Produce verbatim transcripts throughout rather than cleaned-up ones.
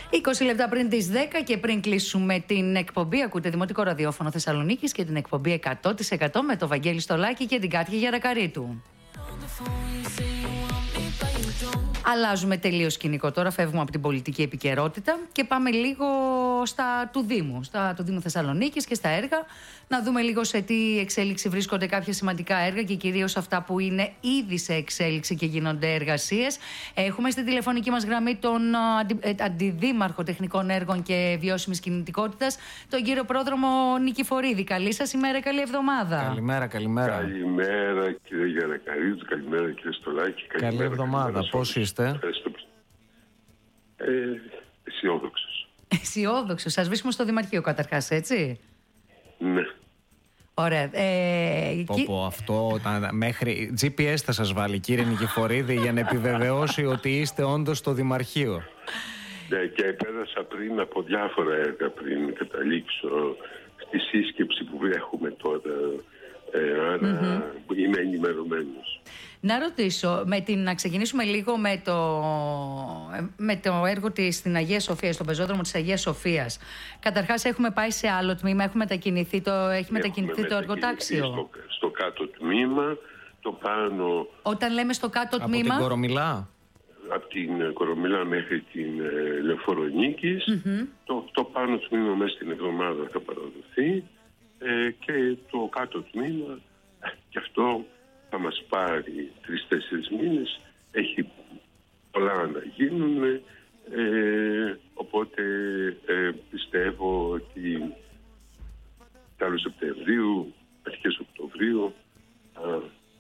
είκοσι λεπτά πριν τις δέκα και πριν κλείσουμε την εκπομπή, ακούτε Δημοτικό Ραδιόφωνο Θεσσαλονίκης και την εκπομπή εκατό τοις εκατό με το Βαγγέλη Στολάκη και την Κάτια Γερακαρίτου. Αλλάζουμε τελείως σκηνικό τώρα, φεύγουμε από την πολιτική επικαιρότητα και πάμε λίγο στα του Δήμου, στα του Δήμου Θεσσαλονίκης και στα έργα. Να δούμε λίγο σε τι εξέλιξη βρίσκονται κάποια σημαντικά έργα και κυρίως αυτά που είναι ήδη σε εξέλιξη και γίνονται εργασίες. Έχουμε στη τηλεφωνική μας γραμμή τον αντι, ε, Αντιδήμαρχο Τεχνικών Έργων και Βιώσιμης Κινητικότητας, τον κύριο Πρόδρομο Νικηφορίδη. Καλή σας ημέρα, καλή εβδομάδα. Καλημέρα, καλημέρα. Καλημέρα κύριε Γερακαρίτου, καλημέρα κύριε Στολάκη. Καλή εβδομάδα, πώς είστε? Ευχαριστώ. Ε, αισιόδοξος. Αισιόδοξος. Σας βρίσκουμε στο Δημαρχείο καταρχάς, έτσι? Ναι. Ωραία. Ε, πω, πω, αυτό όταν, μέχρι τζι πι ες θα σας βάλει κύριε Νικηφορίδη για να επιβεβαιώσει ότι είστε όντως στο Δημαρχείο. Ναι, και πέρασα πριν από διάφορα έργα πριν καταλήξω στη σύσκεψη που έχουμε τώρα. Ε, άρα mm-hmm. είμαι ενημερωμένος. Να ρωτήσω, με την, να ξεκινήσουμε λίγο με το, με το έργο της στην Αγία Σοφία, στον πεζόδρομο της Αγίας Σοφίας. Καταρχάς έχουμε πάει σε άλλο τμήμα, έχουμε μετακινηθεί το, έχει μετακινηθεί το εργοτάξιο. Στο, στο κάτω τμήμα, το πάνω... Όταν λέμε στο κάτω από τμήμα... Από την Κορομιλά. Από την Κορομιλά μέχρι την ε, Λεωφορονίκης. Mm-hmm. Το, το πάνω τμήμα μέσα στην εβδομάδα θα παραδοθεί. Ε, και το κάτω τμήμα, ε, και αυτό θα μας πάρει τρεις-τέσσερις μήνες, έχει πολλά να γίνουν, ε, οπότε ε, πιστεύω ότι τέλος Σεπτεμβρίου, αρχές Οκτωβρίου θα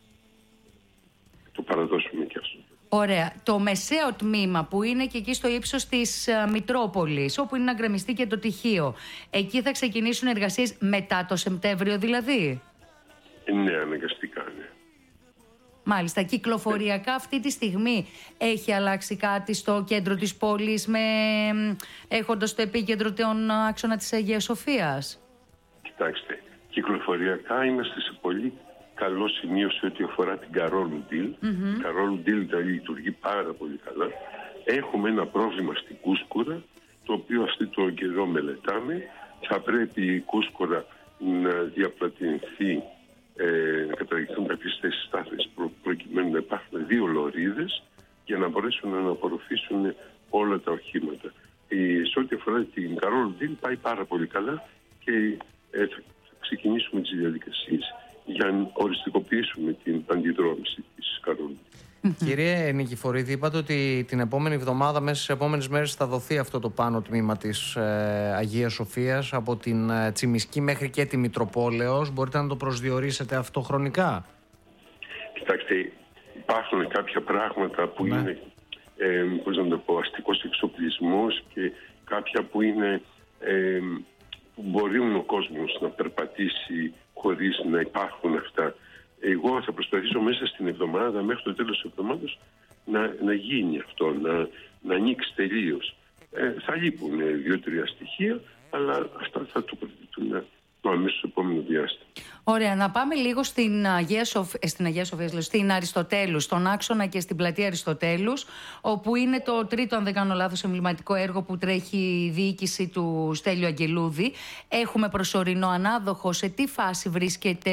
το παραδώσουμε και αυτό. Ωραία. Το μεσαίο τμήμα που είναι και εκεί στο ύψος της uh, Μητρόπολης, όπου είναι να γκρεμιστεί και το τυχείο, εκεί θα ξεκινήσουν εργασίες μετά το Σεπτέμβριο δηλαδή? Ναι, αναγκαστικά, ναι. Μάλιστα. Κυκλοφοριακά αυτή τη στιγμή έχει αλλάξει κάτι στο κέντρο της πόλης με, έχοντας το επίκεντρο τον άξονα της Αγίας Σοφίας? Κοιτάξτε, κυκλοφοριακά είμαστε σε πολύ καλό σημείο σε ό,τι αφορά την Καρόλου Ντίλ. Mm-hmm. Η Καρόλου Ντίλ τα λειτουργεί πάρα πολύ καλά. Έχουμε ένα πρόβλημα στην Κούσκουρα, το οποίο αυτή το καιρό μελετάμε. Θα πρέπει η Κούσκουρα να διαπλατηνθεί, ε, να καταργηθούν κάποιες θέσεις στάθμης προ, προκειμένου να υπάρχουν δύο λωρίδες για να μπορέσουν να απορροφήσουν όλα τα οχήματα. Ε, σε ό,τι αφορά την Καρόλου Ντίλ πάει πάρα πολύ καλά και ε, θα ξεκινήσουμε τις διαδικασίες για να οριστικοποιήσουμε την αντιδρόμηση της Καρόλου. Κύριε Νικηφορίδη, είπατε ότι την επόμενη εβδομάδα, μέσα στις επόμενες μέρες, θα δοθεί αυτό το πάνω τμήμα της ε, Αγίας Σοφίας από την ε, Τσιμισκή μέχρι και τη Μητροπόλεως. Μπορείτε να το προσδιορίσετε αυτό χρονικά? Κοιτάξτε, υπάρχουν κάποια πράγματα που ναι. είναι ε, πώς να το πω, αστικός εξοπλισμός και κάποια που είναι ε, που μπορεί ο κόσμος να περπατήσει χωρίς να υπάρχουν αυτά. Εγώ θα προσπαθήσω μέσα στην εβδομάδα, μέχρι το τέλος της εβδομάδας, να, να γίνει αυτό, να, να ανοίξει τελείως. Ε, θα λείπουν δύο-τρία στοιχεία, αλλά αυτά θα το προτείνουν το αμέσως επόμενο διάστημα. Ωραία, να πάμε λίγο στην Αγία, Σοφ... στην Αγία Σοφία, στην Αριστοτέλους, στον άξονα και στην πλατεία Αριστοτέλους, όπου είναι το τρίτο, αν δεν κάνω λάθος, εμβληματικό έργο που τρέχει η διοίκηση του Στέλιου Αγγελούδη. Έχουμε προσωρινό ανάδοχο. Σε τι φάση βρίσκεται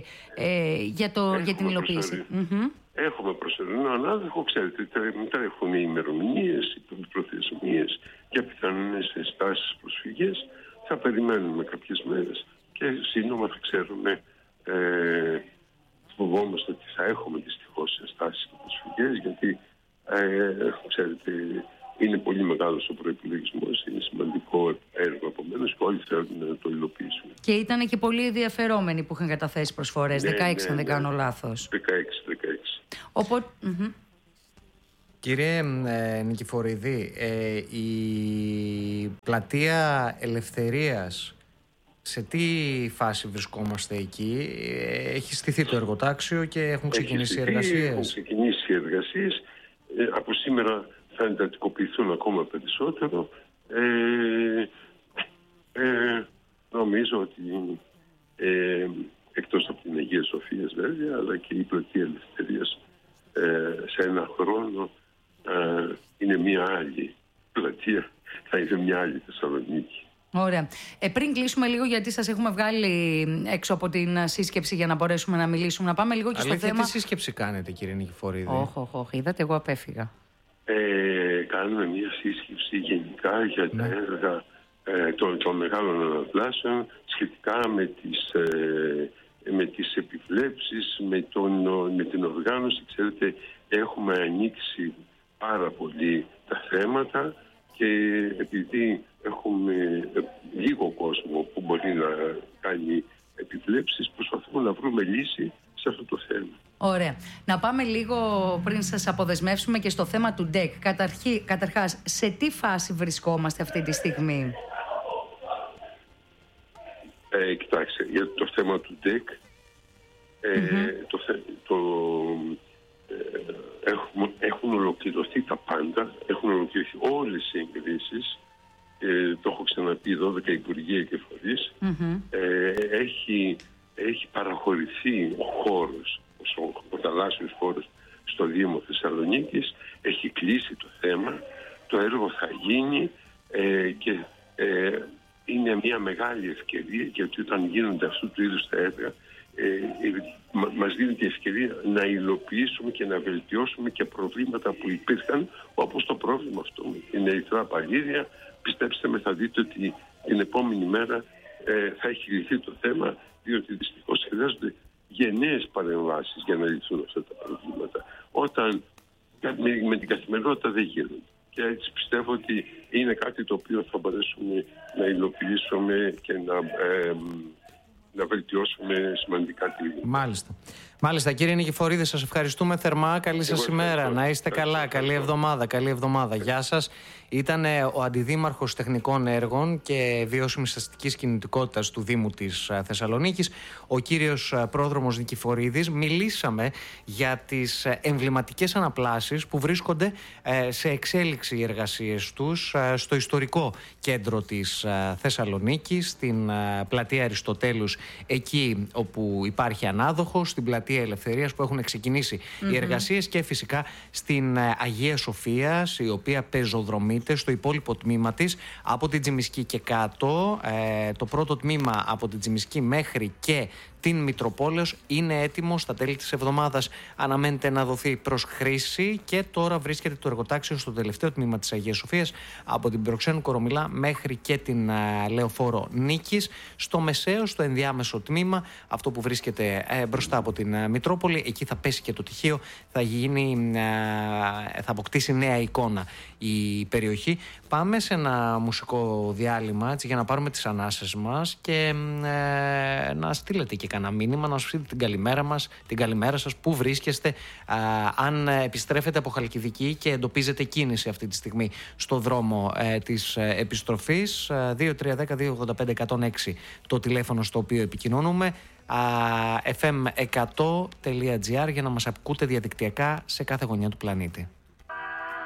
ε, για, το... για την υλοποίηση? Mm-hmm. Έχουμε προσωρινό ανάδοχο, ξέρετε, μετά έχουν οι ημερομηνίες, οι προθεσμίες για πιθανές στάσεις προσφυγές. Θα περιμένουμε κάποιες μέρες και σύντομα θα ξέρουμε, ε, φοβόμαστε ότι θα έχουμε δυστυχώς στάσεις και προσφυγές, γιατί ε, ξέρετε, είναι πολύ μεγάλος ο προϋπολογισμός, είναι σημαντικό έργο, επομένως και όλοι θέλουν να το υλοποιήσουν. Και ήταν και πολύ ενδιαφερόμενοι που είχαν καταθέσει προσφορές, ναι, δεκαέξι ναι, αν δεν ναι, κάνω λάθος. δεκαέξι, δεκαέξι. Οπότε... Mm-hmm. Κύριε ε, Νικηφορίδη, ε, η πλατεία Ελευθερίας, σε τι φάση βρισκόμαστε εκεί? Έχει στηθεί το εργοτάξιο και έχουν ξεκινήσει στηθεί, εργασίες? Έχουν ξεκινήσει εργασίες. Ε, από σήμερα θα εντατικοποιηθούν ακόμα περισσότερο. Ε, ε, νομίζω ότι ε, εκτός από την Αγία Σοφίας βέβαια, αλλά και η πλατεία Ελευθερίας ε, σε ένα χρόνο ε, είναι μια άλλη πλατεία, θα είναι μια άλλη Θεσσαλονίκη. Ωραία. Ε, πριν κλείσουμε λίγο, γιατί σας έχουμε βγάλει έξω από την σύσκεψη για να μπορέσουμε να μιλήσουμε, να πάμε λίγο και Αλήθεια, στο θέμα. Τι σύσκεψη κάνετε, κύριε Νικηφορίδη? Όχι, όχι, όχι. Είδατε, εγώ απέφυγα. Ε, κάνουμε μια σύσκεψη γενικά για τα ναι. έργα ε, των, των μεγάλων αναπλάσεων σχετικά με τις, ε, με τις επιβλέψεις, με, τον, με την οργάνωση. Ξέρετε, έχουμε ανοίξει πάρα πολύ τα θέματα και επειδή έχουμε λίγο κόσμο που μπορεί να κάνει επιβλέψεις, προσπαθούμε να βρούμε λύση σε αυτό το θέμα. Ωραία. Να πάμε λίγο πριν σας αποδεσμεύσουμε και στο θέμα του ΝΤΕΚ. Καταρχή, καταρχάς, σε τι φάση βρισκόμαστε αυτή τη στιγμή? Ε, κοιτάξτε, για το θέμα του ΝΤΕΚ, ε, mm-hmm. το, το, ε, έχουν, έχουν ολοκληρωθεί τα πάντα, έχουν ολοκληρωθεί όλες οι εγκρίσεις, ε, το έχω ξαναπεί, δώδεκα υπουργεία και φορείς, mm-hmm. ε, έχει, έχει παραχωρηθεί ο χώρος, ο θαλάσσιος χώρος στο Δήμο Θεσσαλονίκης, έχει κλείσει το θέμα, το έργο θα γίνει ε, και ε, είναι μια μεγάλη ευκαιρία, γιατί όταν γίνονται αυτού του είδους τα έργα ε, μα, μας δίνει την ευκαιρία να υλοποιήσουμε και να βελτιώσουμε και προβλήματα που υπήρχαν, όπως το πρόβλημα αυτό με την ερυθρά παλίδια. Πιστέψτε με, θα δείτε ότι την επόμενη μέρα ε, θα έχει λυθεί το θέμα, διότι δυστυχώς χρειάζονται γενναίες παρεμβάσεις για να λυθούν αυτά τα προβλήματα. Όταν με, με την καθημερινότητα δεν γίνονται. Και έτσι πιστεύω ότι είναι κάτι το οποίο θα μπορέσουμε να υλοποιήσουμε και να, ε, να βελτιώσουμε σημαντικά τη vida. Μάλιστα. Μάλιστα, κύριε Νικηφορίδη, σας ευχαριστούμε θερμά. Καλή σας ημέρα. Να είστε καλά. Καλή εβδομάδα. Καλή εβδομάδα. Γεια σας. Ήταν ο Αντιδήμαρχος Τεχνικών Έργων και Βιώσιμης Αστικής Κινητικότητας του Δήμου της Θεσσαλονίκης, ο κύριος Πρόδρομος Νικηφορίδης. Μιλήσαμε για τις εμβληματικές αναπλάσεις που βρίσκονται σε εξέλιξη οι εργασίες τους στο ιστορικό κέντρο της Θεσσαλονίκης, στην πλατεία Αριστοτέλους, εκεί όπου υπάρχει ανάδοχος, στην πλατεία Ελευθερίας που έχουν ξεκινήσει mm-hmm. οι εργασίες, και φυσικά στην Αγία Σοφίας, η οποία πεζοδρομείται στο υπόλοιπο τμήμα της από την Τζιμισκή και κάτω. Ε, το πρώτο τμήμα από την Τζιμισκή μέχρι και την Μητροπόλεως είναι έτοιμο. Στα τέλη της εβδομάδας αναμένεται να δοθεί προς χρήση και τώρα βρίσκεται το εργοτάξιο στο τελευταίο τμήμα της Αγίας Σοφίας από την Προξένου Κορομιλά μέχρι και την uh, Λεωφόρο Νίκης. Στο μεσαίο, στο ενδιάμεσο τμήμα, αυτό που βρίσκεται ε, μπροστά από την uh, Μητρόπολη, εκεί θα πέσει και το τυχείο, θα, γίνει, uh, θα αποκτήσει νέα εικόνα η περιοχή. Πάμε σε ένα μουσικό διάλειμμα, έτσι, για να πάρουμε τις ανάσες μας και ε, να στείλετε και κανένα μήνυμα, να σου στείλετε την καλημέρα μας, την καλημέρα σας, πού βρίσκεστε, α, αν επιστρέφετε από Χαλκιδική και εντοπίζετε κίνηση αυτή τη στιγμή στο δρόμο ε, της ε, επιστροφής. δύο τρία ένα μηδέν δύο ογδόντα πέντε εκατόν έξι το τηλέφωνο στο οποίο επικοινωνούμε, εφ εμ εκατό τελεία τζι άρ για να μας ακούτε διαδικτυακά σε κάθε γωνιά του πλανήτη.